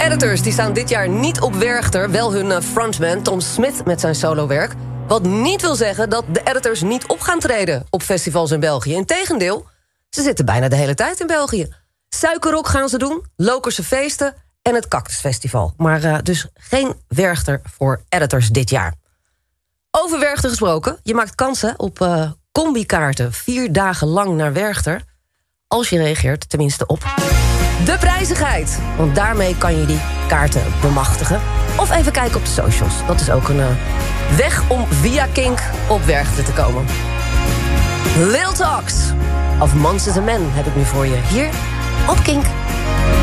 Editors die staan dit jaar niet op Werchter. Wel hun frontman Tom Smith met zijn solowerk. Wat niet wil zeggen dat de Editors niet op gaan treden op festivals in België. Integendeel, ze zitten bijna de hele tijd in België. Suikerrok gaan ze doen, Lokerse feesten en het Cactusfestival. Maar dus geen Werchter voor Editors dit jaar. Over Werchter gesproken, je maakt kansen op combi-kaarten 4 dagen lang naar Werchter. Als je reageert tenminste op de prijzigheid. Want daarmee kan je die kaarten bemachtigen. Of even kijken op de socials. Dat is ook een weg om via Kink op Werchter te komen. Lil Talks of Monsters and Men heb ik nu voor je hier op Kink.